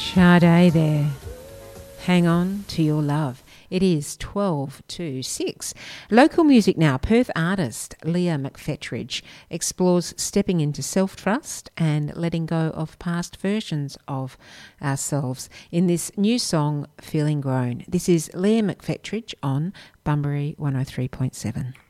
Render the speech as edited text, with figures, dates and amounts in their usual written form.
Sade there. Hang on to your love. It is 12 to 6. Local music now. Perth artist Leah McFetridge explores stepping into self-trust and letting go of past versions of ourselves in this new song, Feeling Grown. This is Leah McFetridge on Bunbury 103.7.